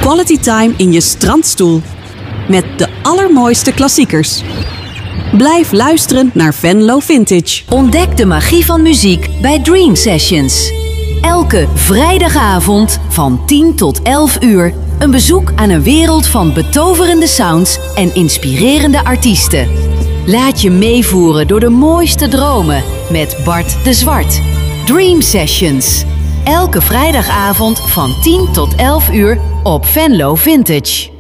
Quality time in je strandstoel. Met de allermooiste klassiekers. Blijf luisteren naar Venlo Vintage. Ontdek de magie van muziek bij Dream Sessions. Elke vrijdagavond van 10 tot 11 uur een bezoek aan een wereld van betoverende sounds en inspirerende artiesten. Laat je meevoeren door de mooiste dromen met Bart de Zwart. Dream Sessions. Elke vrijdagavond van 10 tot 11 uur op Venlo Vintage.